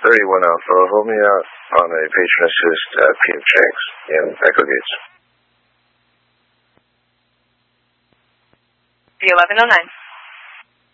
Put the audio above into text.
31 Alpha, hold me out on a patient assist at P.F. Jenks in Echo Gates. The 1109.